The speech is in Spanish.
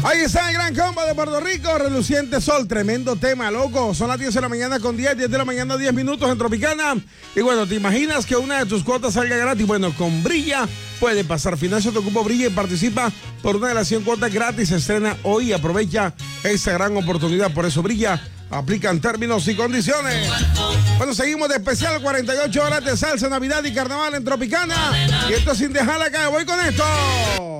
Ahí está el gran combo de Puerto Rico, reluciente sol, tremendo tema, loco. Son las 10 de la mañana con 10 de la mañana, 10 minutos en Tropicana. Y bueno, ¿te imaginas que una de tus cuotas salga gratis? Bueno, con Brilla puede pasar. Financia tu cupo Brilla y participa por una de las 100 cuotas gratis. Se estrena hoy. Aprovecha esta gran oportunidad. Por eso Brilla. Aplican términos y condiciones. Bueno, seguimos de especial 48 horas de salsa, Navidad y Carnaval en Tropicana. Y esto sin dejar la calle. Voy con esto.